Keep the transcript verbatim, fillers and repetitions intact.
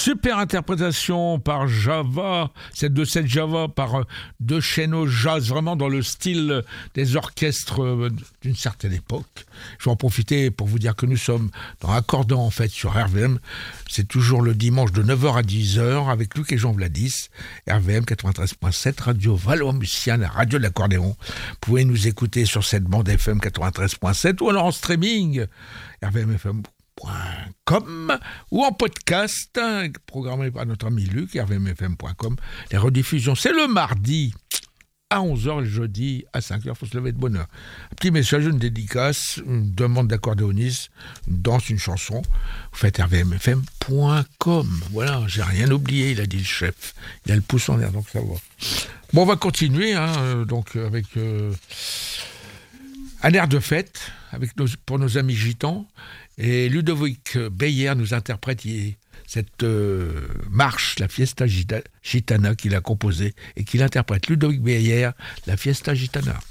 Super interprétation par Java, cette de cette Java par deux chaînes jazz, vraiment dans le style des orchestres d'une certaine époque. Je vais en profiter pour vous dire que nous sommes dans Accordant en fait sur R V M. C'est toujours le dimanche de neuf heures à dix heures avec Luc et Jean Vladis. R V M quatre-vingt-treize point sept, Radio Valois-Mucien, la radio de l'accordéon. Vous pouvez nous écouter sur cette bande F M quatre-vingt-treize point sept ou alors en streaming R V M F M point com ou en podcast programmé par notre ami Luc, R V M F M point com. Les rediffusions, c'est le mardi à onze heures, le jeudi à cinq heures, il faut se lever de bonne heure. Un petit message, une dédicace, une demande d'accordéoniste, une danse, une chanson. Vous faites R V M F M point com. Voilà, j'ai rien oublié, il a dit le chef. Il a le pouce en l'air, donc ça va. Bon, on va continuer, hein, donc avec euh, un air de fête avec nos, pour nos amis gitans. Et Ludovic Beyer nous interprète cette euh, marche, la Fiesta Gitana, qu'il a composée et qu'il interprète. Ludovic Beyer, la Fiesta Gitana.